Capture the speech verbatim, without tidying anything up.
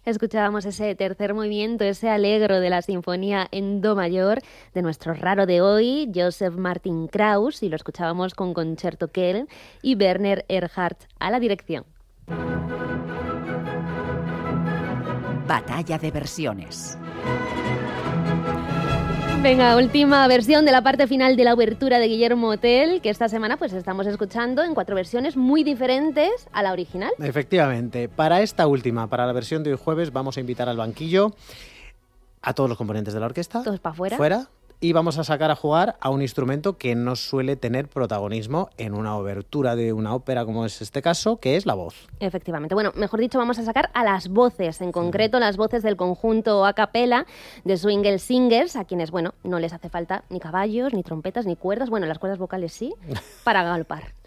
Escuchábamos ese tercer movimiento, ese allegro de la sinfonía en do mayor de nuestro raro de hoy, Joseph Martin Krauss, y lo escuchábamos con Concerto Kell y Werner Erhardt a la dirección. Batalla de versiones. Venga, última versión de la parte final de la obertura de Guillermo Tell, que esta semana pues estamos escuchando en cuatro versiones muy diferentes a la original. Efectivamente, para esta última, para la versión de hoy jueves, vamos a invitar al banquillo a todos los componentes de la orquesta. Todos para afuera. Fuera. Y vamos a sacar a jugar a un instrumento que no suele tener protagonismo en una obertura de una ópera, como es este caso, que es la voz. Efectivamente. Bueno, mejor dicho, vamos a sacar a las voces, en concreto las voces del conjunto a capela de Swingle Singers, a quienes, bueno, no les hace falta ni caballos, ni trompetas, ni cuerdas, bueno, las cuerdas vocales sí, para galopar.